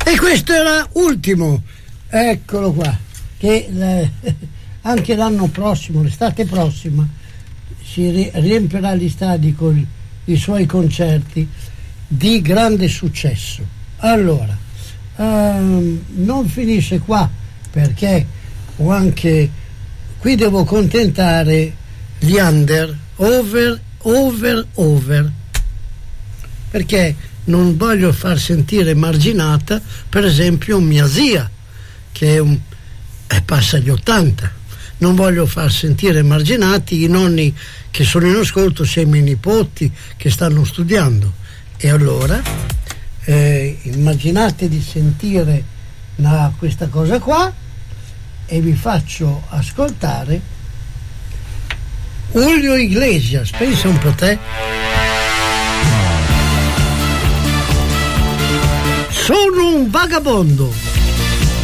E questo era ultimo, eccolo qua, che anche l'anno prossimo, l'estate prossima, si riempirà gli stadi con i suoi concerti di grande successo. Allora, non finisce qua, perché ho anche qui devo contentare gli under, over, perché non voglio far sentire marginata per esempio mia zia che passa gli 80, non voglio far sentire marginati i nonni che sono in ascolto, sia i miei nipoti che stanno studiando. E allora immaginate di sentire questa cosa qua e vi faccio ascoltare Julio Iglesias, pensa un po' te. Sono un vagabondo.